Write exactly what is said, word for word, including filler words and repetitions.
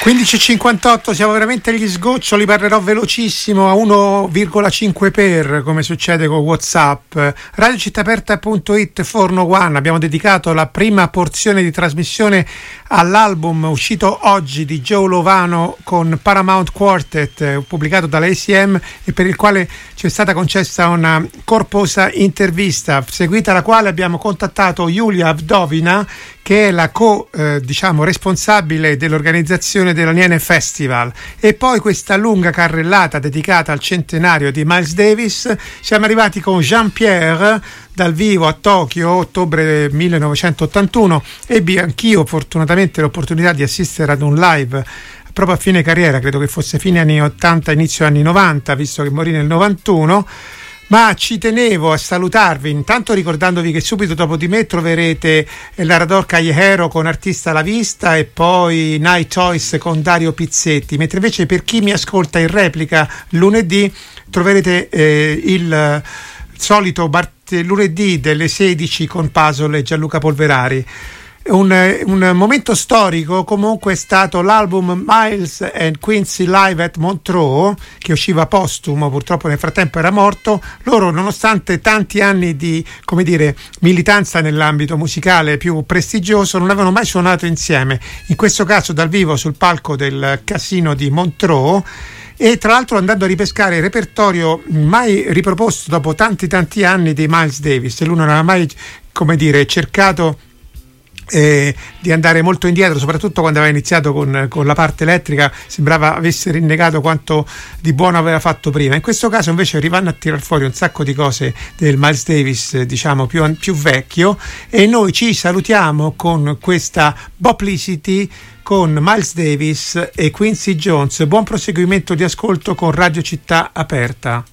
quindici e cinquantotto, siamo veramente agli sgoccioli, parlerò velocissimo a uno virgola cinque per, come succede con WhatsApp. radio città aperta punto it, Forno One, abbiamo dedicato la prima porzione di trasmissione all'album uscito oggi di Joe Lovano con Paramount Quartet, pubblicato dalla A C M e per il quale ci è stata concessa una corposa intervista, seguita la quale abbiamo contattato Julia Vdovina, che è la co eh, diciamo responsabile dell'organizzazione dell'Aniene Festival, e poi questa lunga carrellata dedicata al centenario di Miles Davis. Siamo arrivati con Jean-Pierre dal vivo a Tokyo, ottobre millenovecentottantuno. Ebbi anch'io fortunatamente l'opportunità di assistere ad un live proprio a fine carriera, credo che fosse fine anni ottanta, inizio anni novanta, visto che morì nel novantuno. Ma ci tenevo a salutarvi, intanto ricordandovi che subito dopo di me troverete l'Arador Callejero con Artista alla Vista e poi Night Toys con Dario Pizzetti, mentre invece per chi mi ascolta in replica lunedì troverete eh, il solito Bart- lunedì delle sedici con Puzzle e Gianluca Polverari. Un, un momento storico comunque è stato l'album Miles and Quincy Live at Montreux, che usciva postumo, purtroppo nel frattempo era morto. Loro, nonostante tanti anni di, come dire, militanza nell'ambito musicale più prestigioso, non avevano mai suonato insieme, in questo caso dal vivo sul palco del Casino di Montreux, e tra l'altro andando a ripescare il repertorio mai riproposto dopo tanti tanti anni di Miles Davis. Lui non aveva mai, come dire, cercato Eh, di andare molto indietro, soprattutto quando aveva iniziato con, con la parte elettrica, sembrava avesse rinnegato quanto di buono aveva fatto prima. In questo caso invece rivanno a tirar fuori un sacco di cose del Miles Davis, diciamo più, più vecchio, e noi ci salutiamo con questa Boplicity con Miles Davis e Quincy Jones. Buon proseguimento di ascolto con Radio Città Aperta.